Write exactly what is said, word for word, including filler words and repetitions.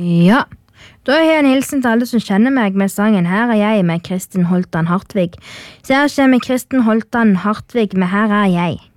Ja, da har jeg en hilsen til alle som kjenner meg med sangen Her er jeg med Kristin Holtan Hartvig. Så her kommer Kristin Holtan Hartvig med Her er jeg.